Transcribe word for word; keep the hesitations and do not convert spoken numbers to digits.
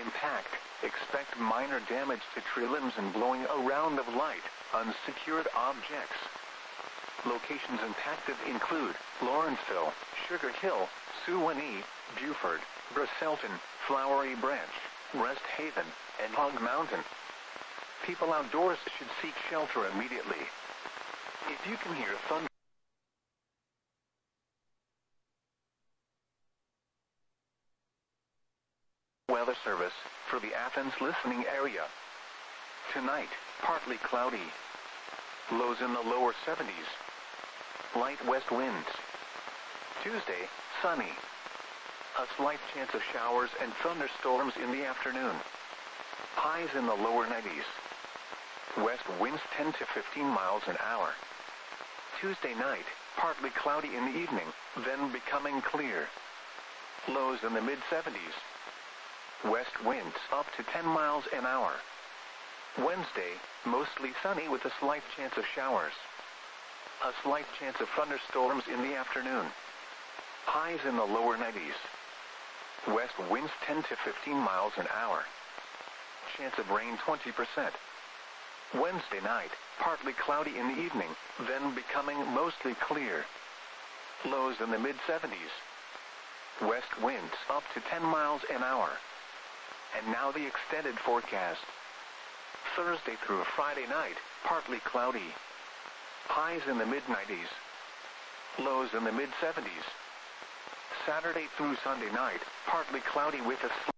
impact, expect minor damage to tree limbs and blowing around of light, unsecured objects. Locations impacted include Lawrenceville, Sugar Hill, Suwanee, Buford, Bristleton, Flowery Branch, Rest Haven, and Hog Mountain. People outdoors should seek shelter immediately. If you can hear thunder, Weather Service for the Athens listening area. Tonight, partly cloudy. Lows in the lower seventies. Light west winds. Tuesday, sunny. A slight chance of showers and thunderstorms in the afternoon. Highs in the lower nineties. West winds ten to fifteen miles an hour. Tuesday night, partly cloudy in the evening, then becoming clear. Lows in the mid seventies. West winds up to ten miles an hour. Wednesday, mostly sunny with a slight chance of showers. A slight chance of thunderstorms in the afternoon. Highs in the lower nineties. West winds ten to fifteen miles an hour. Chance of rain twenty percent. Wednesday night, partly cloudy in the evening, then becoming mostly clear. Lows in the mid seventies. West winds up to ten miles an hour. And now the extended forecast. Thursday through Friday night, partly cloudy. Highs in the mid nineties. Lows in the mid seventies. Saturday through Sunday night, partly cloudy with a